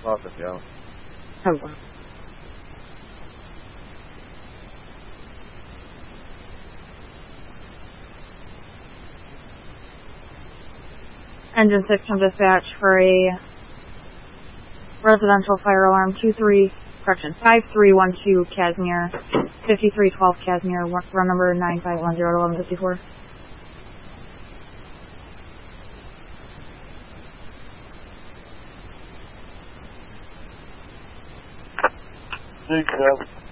office, yeah. Oh. Engine 6 from dispatch for a residential fire alarm 5312 Casimir, 5312 Casimir, run number 9510154. Big